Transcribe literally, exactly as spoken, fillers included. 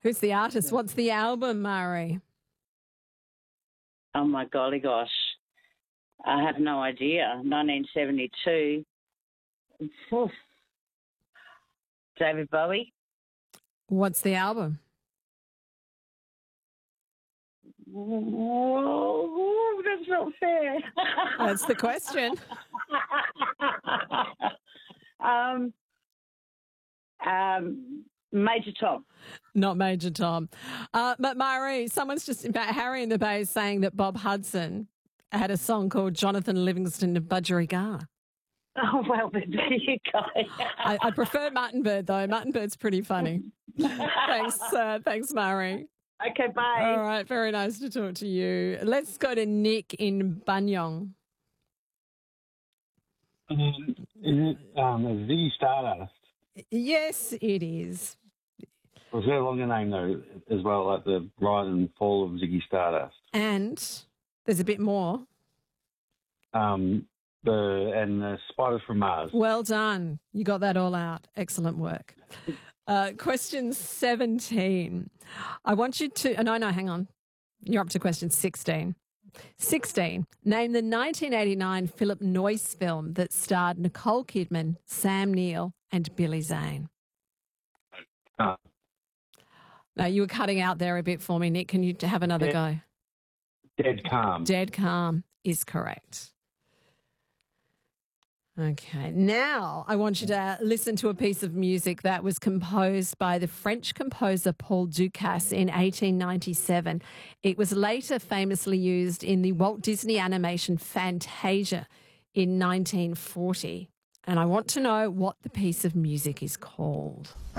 Who's the artist? What's the album, Murray? Oh, my golly gosh. I have no idea. nineteen seventy-two. Oof. David Bowie. What's the album? Oh, that's not fair. That's the question. um, um, Major Tom. Not Major Tom. Uh, but Murray, someone's just, in fact, Harry in the Bay is saying that Bob Hudson had a song called Jonathan Livingston of Budgerigar. Oh, well, there you go. I, I prefer Mutton Bird, though. Mutton Bird's pretty funny. Thanks, uh, thanks, Murray. Okay, bye. All right, very nice to talk to you. Let's go to Nick in Banyong. Um, is it um, a Ziggy Stardust? Yes, it is. Was there a longer name, though, as well, like the rise and fall of Ziggy Stardust? And there's a bit more. Um, the and the Spiders from Mars. Well done. You got that all out. Excellent work. Uh, question seventeen. I want you to... Oh, no, no, hang on. You're up to question sixteen. sixteen. Name the nineteen eighty-nine Philip Noyce film that starred Nicole Kidman, Sam Neill and Billy Zane. Uh, No, you were cutting out there a bit for me, Nick. Can you have another Dead, go? Dead Calm. Dead Calm is correct. Okay, now I want you to listen to a piece of music that was composed by the French composer Paul Dukas in eighteen ninety-seven. It was later famously used in the Walt Disney animation Fantasia in nineteen forty. And I want to know what the piece of music is called.